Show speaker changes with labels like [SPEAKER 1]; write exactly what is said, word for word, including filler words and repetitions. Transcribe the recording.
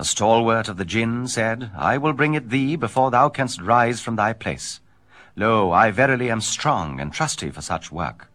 [SPEAKER 1] The stalwart of the Jinn said, I will bring it thee before thou canst rise from thy place. Lo, I verily am strong and trusty for such work.